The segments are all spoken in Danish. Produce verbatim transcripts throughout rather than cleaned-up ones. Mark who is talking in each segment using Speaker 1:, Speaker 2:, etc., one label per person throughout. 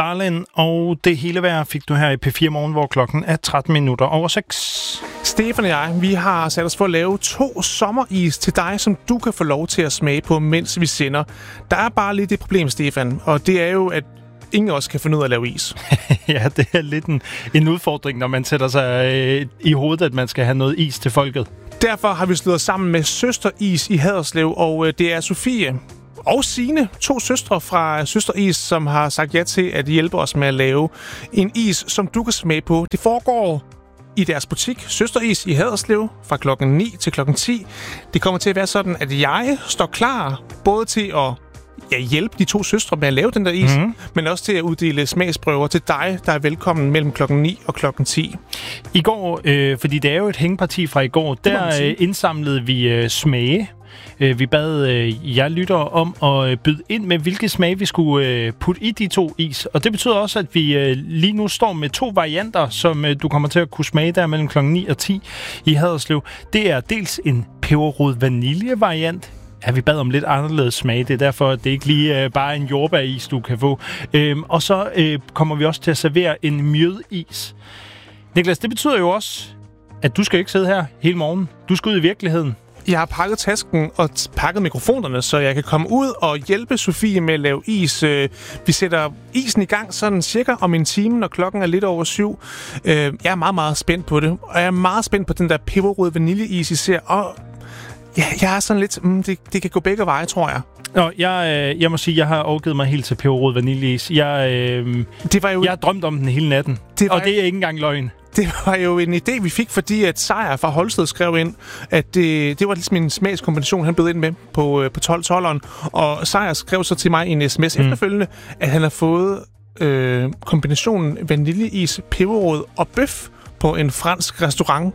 Speaker 1: Darlin, og det hele vejr fik du her i P fire Morgen, hvor klokken er tretten minutter over seks.
Speaker 2: Stefan og jeg, vi har sat os for at lave to sommeris til dig, som du kan få lov til at smage på, mens vi sender. Der er bare lidt det problem, Stefan, og det er jo, at ingen også kan finde ud af at lave is.
Speaker 1: Ja, det er lidt en, en udfordring, når man sætter sig øh, i hovedet, at man skal have noget is til folket.
Speaker 2: Derfor har vi slået os sammen med Søsteris i Haderslev, og øh, det er Sofie og Signe, to søstre fra Søsteris, som har sagt ja til at hjælpe os med at lave en is, som du kan smage på. Det foregår i deres butik, Søsteris i Haderslev, fra klokken ni til klokken ti. Det kommer til at være sådan, at jeg står klar både til at ja, hjælpe de to søstre med at lave den der is, mm-hmm. men også til at uddele smagsprøver til dig, der er velkommen mellem klokken ni og klokken ti.
Speaker 1: I går, øh, fordi det er jo et hængeparti fra i går, der øh, indsamlede vi øh, smage. Vi bad øh, jer lyttere om at øh, byde ind med, hvilke smage vi skulle øh, putte i de to is. Og det betyder også, at vi øh, lige nu står med to varianter, som øh, du kommer til at kunne smage der mellem klokken ni og ti i Haderslev. Det er dels en peberrod vanilje variant. Ja, vi bad om lidt anderledes smag. Det er derfor, at det ikke lige øh, bare er en jordbæris, du kan få. Øhm, og så øh, kommer vi også til at servere en mjødis. Niklas, det betyder jo også, at du skal ikke sidde her hele morgen. Du skal ud i virkeligheden.
Speaker 2: Jeg har pakket tasken og pakket mikrofonerne, så jeg kan komme ud og hjælpe Sofie med at lave is. Vi sætter isen i gang sådan cirka om en time, når klokken er lidt over syv. Jeg er meget, meget spændt på det. Og jeg er meget spændt på den der peberrød vaniljeis, I ser. Og ja, jeg er sådan lidt... Mm, det, det kan gå begge veje, tror jeg.
Speaker 1: Nå, jeg, jeg må sige, jeg har overgivet mig helt til peberrod vaniljeis. Jeg, øh, det var jo... jeg har drømt om den hele natten, det og det er ikke engang løgn.
Speaker 2: Det var jo en idé, vi fik, fordi at Sejer fra Holsted skrev ind, at det, det var ligesom en smagskombination, han bød ind med på, på tolv tolveren. Og Sejer skrev så til mig i en sms mm. efterfølgende, at han har fået øh, kombinationen vaniljeis, peberrod og bøf på en fransk restaurant.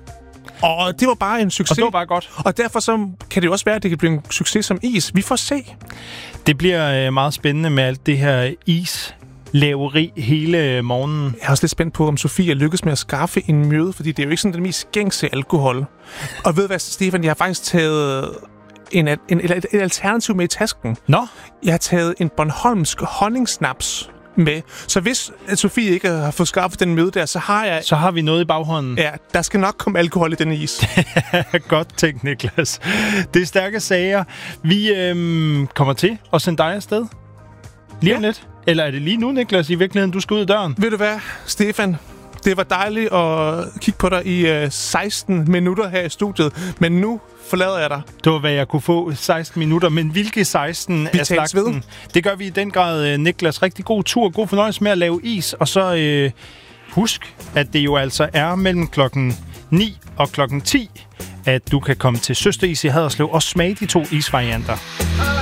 Speaker 2: Og det var bare en succes.
Speaker 1: Og det var bare godt.
Speaker 2: Og derfor så kan det jo også være, at det kan blive en succes som is. Vi får se.
Speaker 1: Det bliver øh, meget spændende med alt det her is. Laveri hele morgenen. Jeg
Speaker 2: er også lidt spændt på, om Sofie lykkes med at skaffe en mjøde, fordi det er jo ikke sådan den mest gængse alkohol. Og ved hvad, Stefan, jeg har faktisk taget en, en, en, et, et alternativ med i tasken.
Speaker 1: Nå?
Speaker 2: Jeg har taget en bornholmsk honningsnaps med. Så hvis at Sofie ikke har fået skaffet den mjøde der, så har jeg...
Speaker 1: Så har vi noget i baghånden.
Speaker 2: Ja, der skal nok komme alkohol i den is.
Speaker 1: Godt tænkt, Niklas. Det er stærke sager. Vi øhm, kommer til at sende dig afsted. Lige om ja. lidt. Eller er det lige nu, Niklas, i virkeligheden, du skal ud af døren?
Speaker 2: Ved du hvad, Stefan? Det var dejligt at kigge på dig i uh, seksten minutter her i studiet, men nu forlader jeg dig.
Speaker 1: Det var, hvad jeg kunne få, seksten minutter, men hvilke seksten
Speaker 2: vi
Speaker 1: af slagten? Ved. Det gør vi i den grad, Niklas. Rigtig god tur, god fornøjelse med at lave is, og så øh, husk, at det jo altså er mellem klokken ni og klokken ti, at du kan komme til Søsteris i Haderslev og smage de to isvarianter.